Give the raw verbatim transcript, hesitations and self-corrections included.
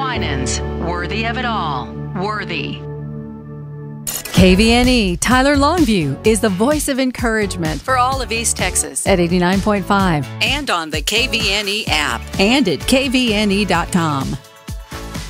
Winans. Worthy of it all. Worthy. K V N E Tyler Longview is the voice of encouragement for all of East Texas at eighty-nine point five and on the K V N E app and at K V N E dot com.